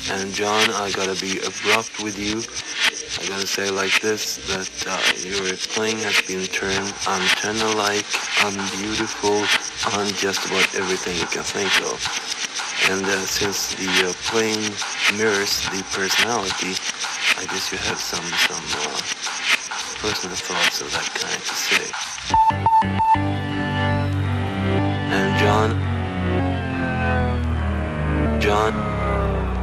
And John, I gotta be abrupt with you. I gotta say like this, that your playing has been turned antenna-like, unbeautiful, on just about everything you can think of. And since the playing mirrors the personality, I guess you have some personal thoughts of that kind to say.